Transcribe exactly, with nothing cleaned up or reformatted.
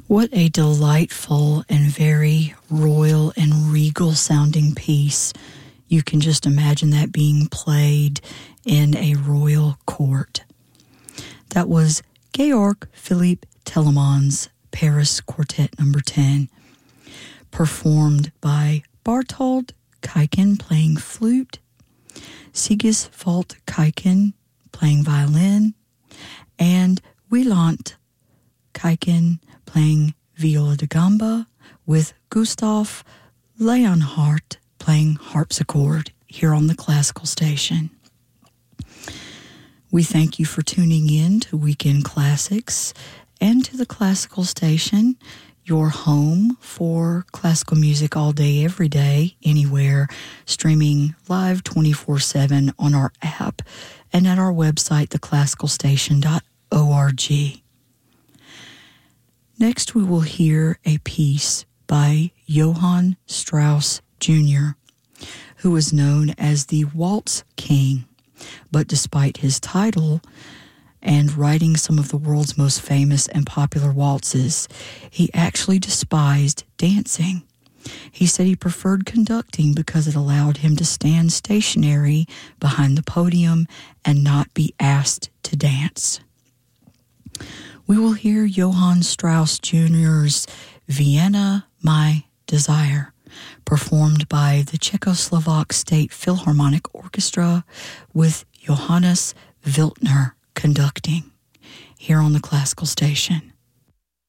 What a delightful and very royal and regal sounding piece. You can just imagine that being played in a royal court. That was Georg Philipp Telemann's Paris Quartet number ten, performed by Barthold Kuiken playing flute, Sigiswald Kuiken playing violin, and Wieland Kuiken playing viola da gamba, with Gustav Leonhardt playing harpsichord here on the Classical Station. We thank you for tuning in to Weekend Classics and to the Classical Station, your home for classical music all day, every day, anywhere, streaming live twenty-four seven on our app and at our website, the classical station dot org. Next, we will hear a piece by Johann Strauss Junior, who was known as the Waltz King, but despite his title and writing some of the world's most famous and popular waltzes, he actually despised dancing. He said he preferred conducting because it allowed him to stand stationary behind the podium and not be asked to dance. We will hear Johann Strauss Junior's Vienna, My Desire, performed by the Czechoslovak State Philharmonic Orchestra with Johannes Wiltner conducting here on the Classical Station.